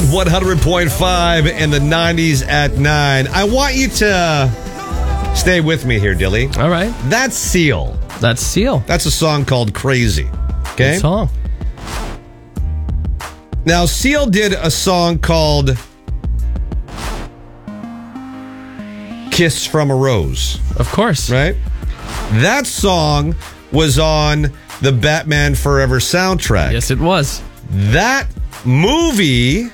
100.5 in the 90s at 9. I want you to stay with me here, Dilly. All right. That's Seal. That's Seal. That's a song called Crazy. Okay? Good song. Now, Seal did a song called Kiss from a Rose. Of course. Right? That song was on the Batman Forever soundtrack. Yes, it was. That movie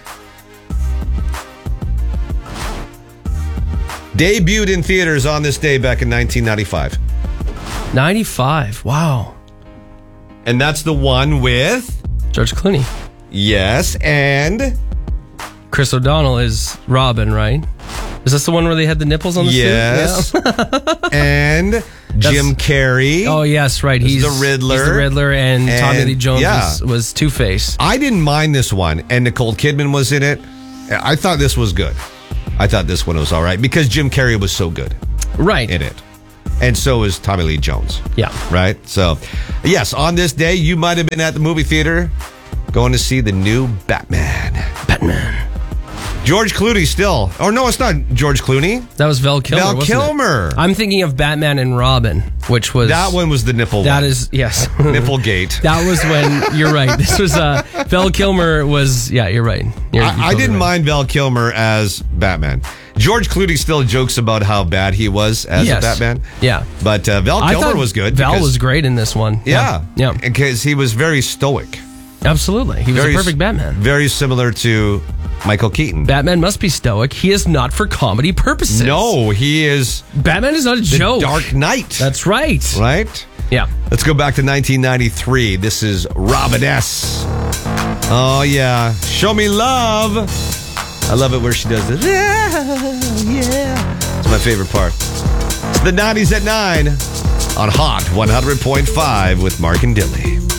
debuted in theaters on this day back in 1995. 95. Wow. And that's the one with George Clooney. Yes, and Chris O'Donnell is Robin, right? Is this the one where they had the nipples on the yes. suit? Yeah. And Jim Carrey. Oh, yes, right. He's the Riddler. He's the Riddler, and Tommy Lee Jones was Two-Face. I didn't mind this one, and Nicole Kidman was in it. I thought this was good. I thought this one was all right because Jim Carrey was so good Right. in it. And so is Tommy Lee Jones. Yeah. Right? So, yes, on this day, you might have been at the movie theater going to see the new Batman. George Clooney still. Oh, no, it's not George Clooney. That was Val Kilmer, Val wasn't Kilmer. it? I'm thinking of Batman and Robin, which was... That one was the nipple That one. is, yes. Nipplegate. That was when, you're right. This was, Val Kilmer was, yeah, you're right. I didn't mind Val Kilmer as Batman. George Clooney still jokes about how bad he was as a Batman. Yeah. But Val Kilmer was good. Val was great in this one. Yeah. Yeah. Because he was very stoic. Absolutely. He was a perfect Batman. Very similar to Michael Keaton. Batman must be stoic. He is not for comedy purposes. No, he is... Batman is not a joke. Dark Knight. That's right. Right? Yeah. Let's go back to 1993. This is Robin S. Oh, yeah. Show Me Love. I love it where she does this. Yeah. It's my favorite part. It's the 90s at 9 on Hot 100.5 with Mark and Dilly.